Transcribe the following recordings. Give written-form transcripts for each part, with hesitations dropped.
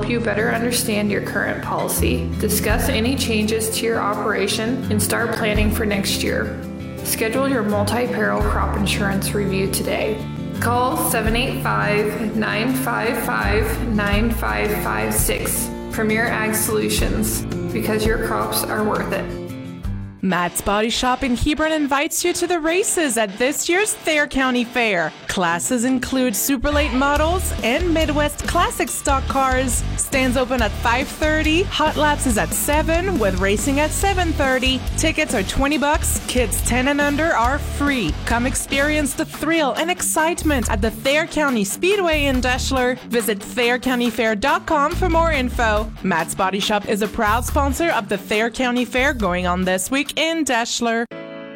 help you better understand your current policy, discuss any changes to your operation, and start planning for next year. Schedule your multi-peril crop insurance review today. Call 785-955-9556. Premier Ag Solutions, because your crops are worth it. Matt's Body Shop in Hebron invites you to the races at this year's Thayer County Fair. Classes include super late models and Midwest Classic stock cars. Stands open at 5:30. Hot laps is at 7 with racing at 7:30. Tickets are $20. Kids 10 and under are free. Come experience the thrill and excitement at the Thayer County Speedway in Deshler. Visit ThayerCountyFair.com for more info. Matt's Body Shop is a proud sponsor of the Thayer County Fair going on this week in Deshler.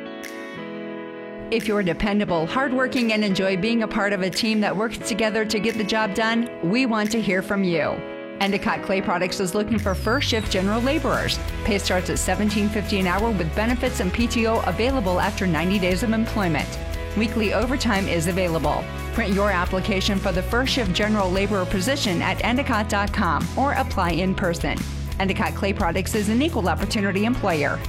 If you're dependable, hardworking, and enjoy being a part of a team that works together to get the job done, we want to hear from you. Endicott Clay Products is looking for first shift general laborers. Pay starts at $17.50 an hour with benefits and PTO available after 90 days of employment. Weekly overtime is available. Print your application for the first shift general laborer position at endicott.com or apply in person. Endicott Clay Products is an equal opportunity employer.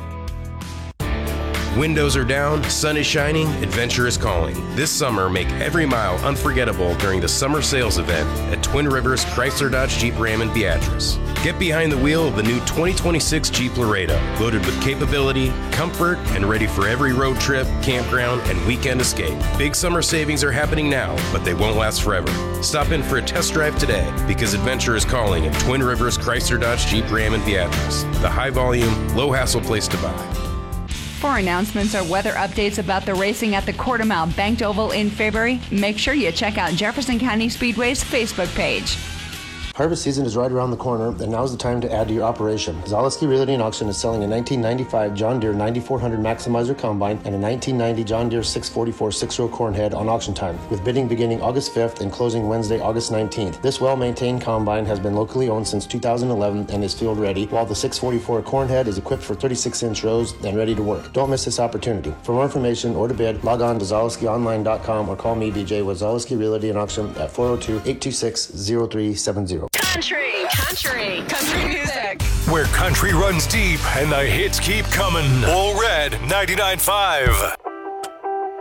Windows are down, sun is shining, adventure is calling. This summer, make every mile unforgettable during the summer sales event at Twin Rivers Chrysler Dodge Jeep Ram in Beatrice. Get behind the wheel of the new 2026 Jeep Laredo, loaded with capability, comfort, and ready for every road trip, campground, and weekend escape. Big summer savings are happening now, but they won't last forever. Stop in for a test drive today, because adventure is calling at Twin Rivers Chrysler Dodge Jeep Ram in Beatrice, the high-volume, low-hassle place to buy. For announcements or weather updates about the racing at the Quarter Mile Banked Oval in February, make sure you check out Jefferson County Speedway's Facebook page. Harvest season is right around the corner, and now's the time to add to your operation. Zaleski Realty and Auction is selling a 1995 John Deere 9400 Maximizer Combine and a 1990 John Deere 644 6-row corn head on auction time, with bidding beginning August 5th and closing Wednesday, August 19th. This well-maintained combine has been locally owned since 2011 and is field ready, while the 644 corn head is equipped for 36-inch rows and ready to work. Don't miss this opportunity. For more information or to bid, log on to ZaleskiOnline.com or call me, BJ, with Zaleski Realty and Auction at 402-826-0370. Country music. Where country runs deep and the hits keep coming. All Red 99.5.